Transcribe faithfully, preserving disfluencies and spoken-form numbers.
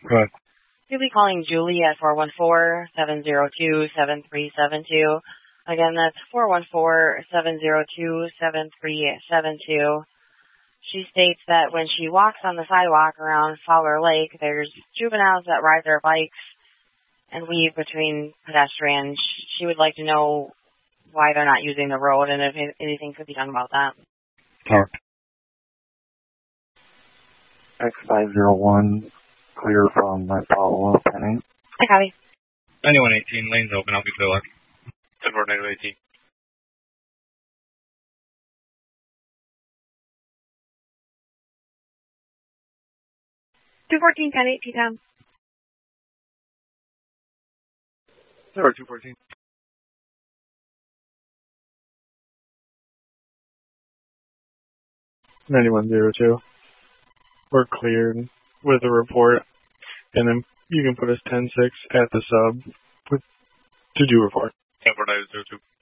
Good. You'll be calling Julie at four one four, seven zero two, seven three seven two. Again, that's four one four, seven zero two, seven three seven two. She states that when she walks on the sidewalk around Fowler Lake, there's juveniles that ride their bikes and weave between pedestrians. She would like to know why they're not using the road and if anything could be done about that. Talk. X five zero one, clear from my follow-up, Penny. I copy. ninety-one eighteen, lane's open, I'll be clear left. ten four ninety-one eighteen. two fourteen, ten eight, T-Town. Number two fourteen. ninety-one zero two. We're cleared with a report, and then you can put us ten six at the sub with, to do report. ten four nine zero two.